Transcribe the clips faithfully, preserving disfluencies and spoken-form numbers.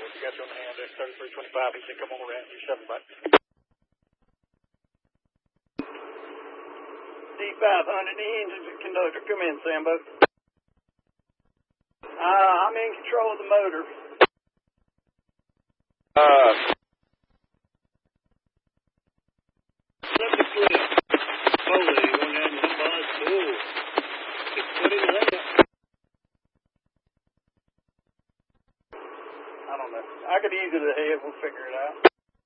what you got you on the hand there, thirty-three twenty-five. He said, come on around, you seven back. D five hundred, the engine conductor. Come in, Sambo. Uh, I'm in control of the motor. Uh, Let me quit. Holy, you went down to the bus. Ooh. Just put it in. I don't know. I could ease it ahead. We'll figure it out.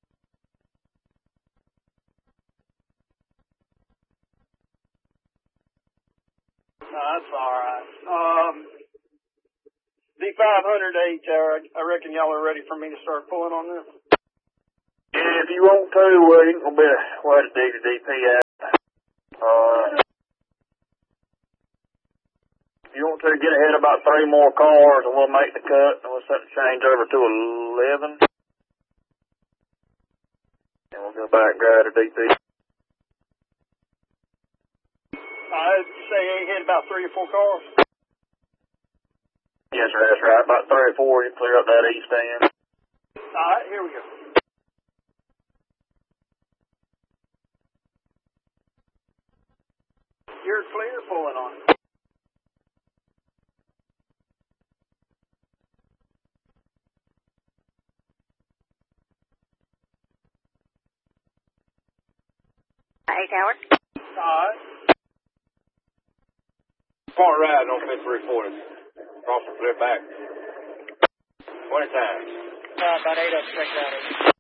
No, that's all right. Um, D five hundred H, I reckon y'all are ready for me to start pulling on this. yeah, if you want to, uh, you can be way to dig the D P out. Uh, if you want to get ahead about three more cars, and we'll make the cut, and we'll set the change over to eleven. And we'll go back and grab the D P. I'd say hit about three or four cars. Yes, sir, that's right. About three or four, you clear up that east end. All right, here we go. You're clear pulling on it. Eight hours. All right. Point right on fifth three forty. Cross and clear back. twenty times. Uh, about eight up, check that out.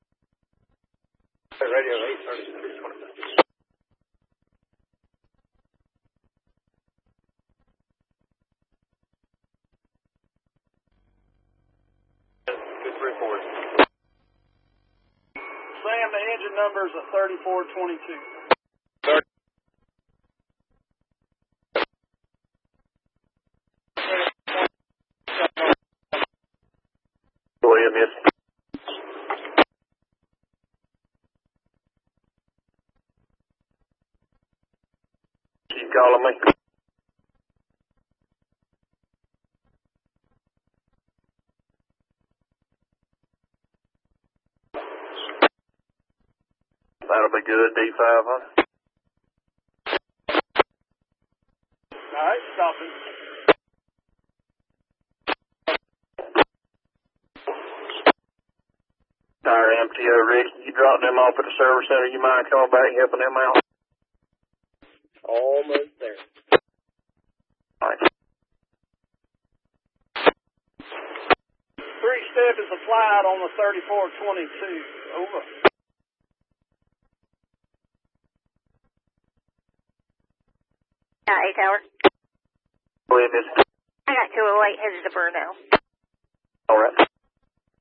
Radio eight thirty-six twenty. Good three forty. Sam, the engine number's a thirty-four twenty-two. thirty. William, yes. You calling me? That'll be good, D five hundred. All right, stopping. Tire M T O, Rick. You dropped them off at the service center. You mind coming back and helping them out? Almost there. All right. Three step is applied on the thirty-four twenty-two. Over. Uh, eight hour. William, yes. I got two oh eight headed to Burnout. All right.